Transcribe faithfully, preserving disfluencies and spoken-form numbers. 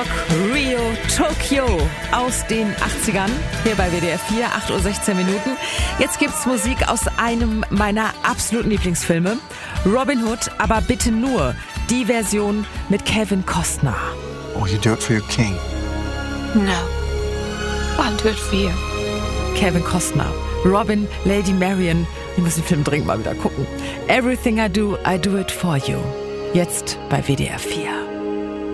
Rock Rio Tokyo aus den achtzigern. Hier bei W D R vier, acht Uhr sechzehn Minuten. Jetzt gibt's Musik aus einem meiner absoluten Lieblingsfilme. Robin Hood, aber bitte nur die Version mit Kevin Costner. Oh, you do it for your king. No, I'll do it for you. Kevin Costner, Robin, Lady Marian. Wir müssen den Film dringend mal wieder gucken. Everything I do, I do it for you. Jetzt bei W D R vier.